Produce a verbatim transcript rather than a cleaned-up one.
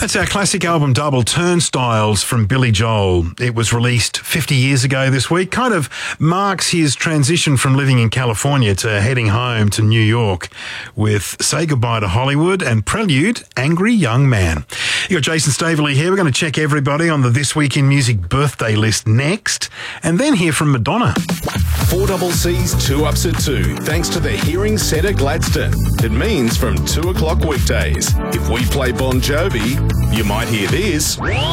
That's our classic album double, Turnstiles from Billy Joel. It was released fifty years ago this week. Kind of marks his transition from living in California to heading home to New York with Say Goodbye to Hollywood and Prelude, Angry Young Man. You got Jason Staveley here. We're going to check everybody on the This Week in Music birthday list next and then hear from Madonna. Four double C's, two ups at two, thanks to the Hearing Centre Gladstone. It means from two o'clock weekdays. If we play Bon Jovi, you might hear this.